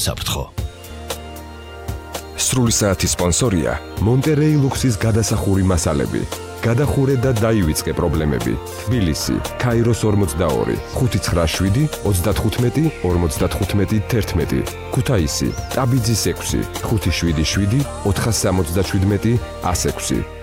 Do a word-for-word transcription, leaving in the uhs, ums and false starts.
უსაფრთხო. სრული საათის სპონსორია მონტერეი ლუქსის გადასახური მასალები. გადახურე და დაივიწყე პრობლემები. თბილისი, ქაიროს ორმოცდაორი, ხუთი ცხრა შვიდი, ოცდათხუთმეტი, ორმოცდათხუთმეტი, თერთმეტი. ქუთაისი, ტაბიძის ექვსი, ხუთი შვიდი შვიდი, ოთხასამოცდაშვიდმეტი, ასექვსი.